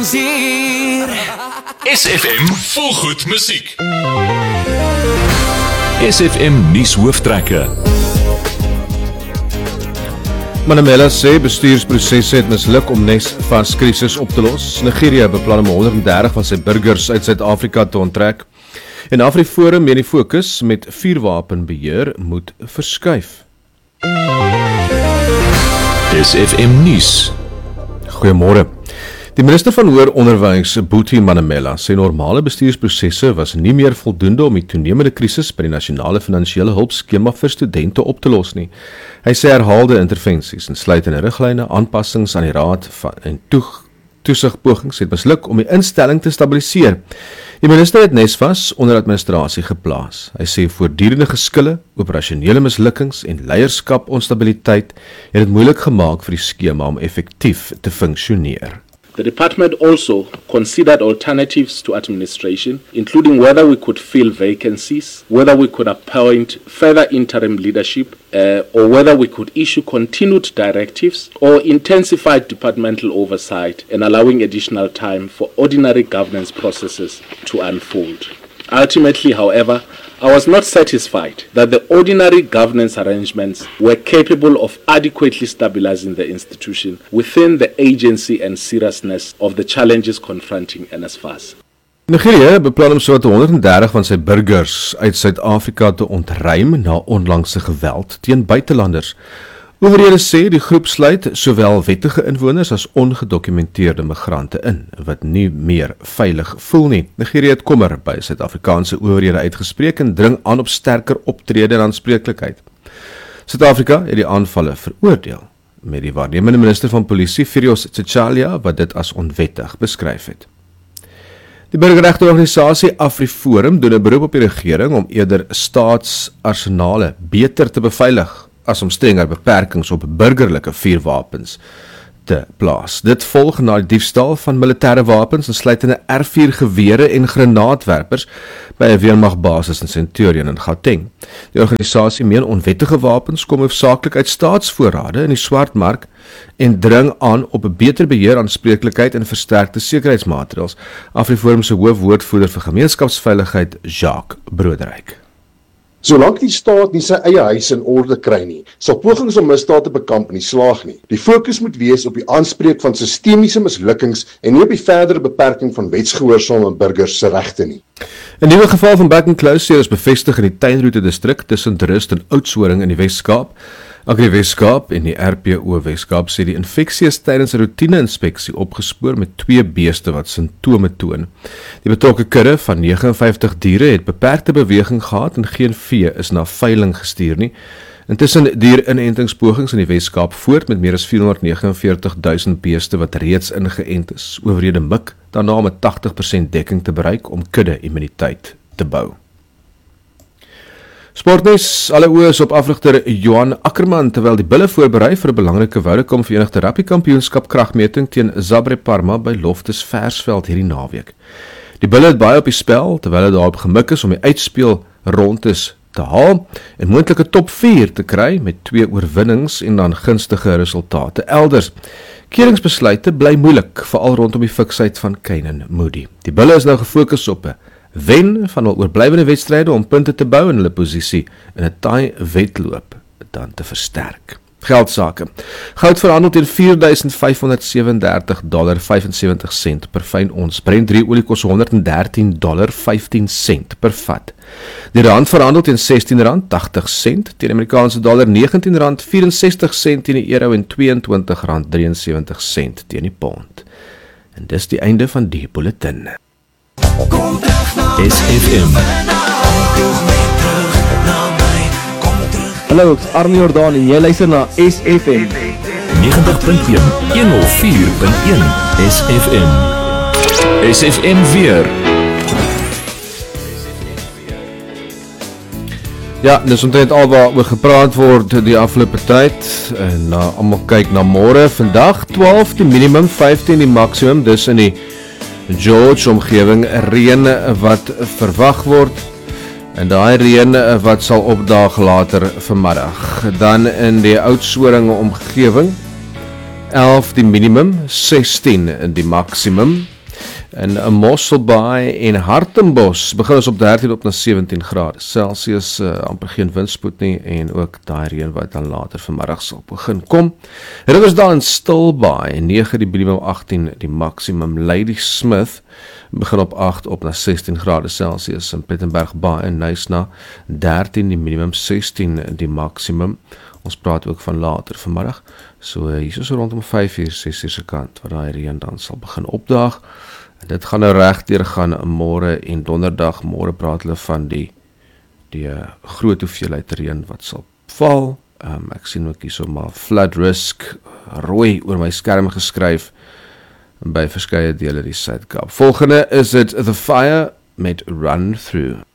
SFM vol goed musiek. SFM nuus hooftrekke. Mandela sê bestuursproses het misluk om Nesfas krisis op te los. Nigeria beplan om 130 van sy burgers uit Suid-Afrika te onttrek. En AfriForum meen die fokus met vuurwapenbeheer moet verskuif. SFM nuus. Goeiemôre. Die minister van Hoër Onderwys, Buti Manamela, sê normale bestuursprosesse was nie meer voldoende om die toenemende krisis by die nasionale finansiële hulpskema vir studente op te los nie. Hy sê herhaalde intervensies insluitende riglyne, aanpassings aan die raad en toesigpogings het misluk om die instelling te stabiliseer. Die minister het Nesfas onder administrasie geplaas. Hy sê voortdurende geskille, operasionele mislukkings en leierskap onstabiliteit het dit moeilik gemaak vir die skema om effektief te funksioneer. The department also considered alternatives to administration, including whether we could fill vacancies, whether we could appoint further interim leadership, or whether we could issue continued directives or intensified departmental oversight and allowing additional time for ordinary governance processes to unfold. Ultimately, however, I was not satisfied that the ordinary governance arrangements were capable of adequately stabilizing the institution within the agency and seriousness of the challenges confronting NSFAS. Nigeria beplan om sowat 130 van sy burgers uit Suid-Afrika te ontruim na onlangse geweld teen buitelanders. Owerhede sê die groep sluit sowel wettige inwoners as ongedokumenteerde migrante in, wat nie meer veilig voel nie. Nigeria het kommer by Suid-Afrikaanse owerhede uitgespreek en dring aan op sterker optrede en aanspreeklikheid. Suid-Afrika het die aanvalle veroordeel, met die waarnemende minister van polisie, Firios Tsechalia, wat dit as onwettig beskryf het. Die burgerregteorganisasie AfriForum doen 'n beroep op die regering om eerder staatsarsenale beter te beveilig as om strenger beperkings op burgerlike vuurwapens te plaas. Dit volg na die diefstal van militêre wapens insluitende R4 gewere en granaatwerpers by 'n weermagbasis in Centurion in Gauteng. Die organisasie meen onwettige wapens kom hoofsaaklik uit staatsvoorrade in die swartmark en dring aan op 'n beter beheer, aanspreeklikheid en versterkte sekuriteitsmaatreëls. AfriForum se hoofwoordvoerder vir gemeenskapsveiligheid, Jacques Broederyk. Solank die staat nie sy eie huis in orde kry nie, sal pogings om misdaad te bekamp nie slaag nie. Die fokus moet wees op die aanspreek van sistemiese mislukkings en nie op die verdere beperking van wetsgehoorsame burgers se regte nie. 'n Nuwe geval van back and close is bevestig in die tuinroete distrik tussen Rust en Oudtshoorn in die Wes-Kaap. Agri Wes-Kaap en die RPO Wes-Kaap sê die infeksie is tydens 'n roetine-inspeksie opgespoor met 2 beeste wat simptome toon. Die betrokke kudde van 59 diere het beperkte beweging gehad en geen vee is na veiling gestuur nie. Intussen duur inentingspogings in die Wes-Kaap voort met meer as 449.000 beeste wat reeds ingeënt is. Owerhede mik daarna om 'n 80% dekking te bereik om kudde-immuniteit te bou. Sportnuus, alle oë is op afrigter Johan Ackerman terwyl die bulle voorberei vir 'n belangrike Vodacom Verenigde Rugby Kampioenskap kragmeting teen Zabre Parma by Loftus Versveld hierdie naweek. Die bulle het baie op die spel terwyl dit daarop gemik is om die uitspeel rondes te haal en moontlike top 4 te kry met 2 oorwinnings en dan gunstige resultate elders. Keringsbesluite bly moeilik, veral rondom die fiksheid van Keenan Moody. Die bulle is nou gefokus op 'n wen van hul oorblywende wedstryde om punte te bou en hulle posisie in 'n taai wedloop dan te versterk. Geldsake. Goud verhandel teen $4,537.75 per fyn ons. Brent 3 olie kos $113.15 per vat. Die rand verhandel teen R16.80 teen Amerikaanse dollar, R19.64 teen die euro en R22.73 teen die pond. En dis die einde van die bulletin. SFM. Hallo, ek is Arnie Jordaan en jy luister na SFM 90.1 104.1 SFM. SFM weer. Ja, dis omtrent al waaroor gepraat word die afgelope tyd en almal kyk na môre. Vandag 12 die minimum, 15 die maksimum, dis in die George omgewing reën wat verwag word. En daai reën wat sal opdaag later vanmiddag. Dan in die Oudtshoorn omgewing 11 die minimum, 16 die maksimum. En 'n Mosselbaai en Hartenbos begin ons op 13 op na 17 grade Celsius, amper geen windspoed nie en ook daai reën wat dan later vanmiddag sal begin kom. Riversdal en Stilbaai 9 die minimum, 18 die maksimum. Ladysmith begin op 8 op na 16 grade Celsius in Plettenberg Baai en Nysna 13 die minimum, 16 die maksimum. Ons praat ook van later vanmiddag, so hier is so rondom 5 uur, 6 uur se kant waar daai reën dan sal begin opdaag. En dit gaan nou reg deur gaan môre en donderdag. Môre praat hulle van die groot hoeveelheid reën wat sal val. Ek sien ook hier so maar flood risk rooi oor my skerm geskryf by verskeie dele die Suid-Kaap. Volgende is dit The Fire met Run Through.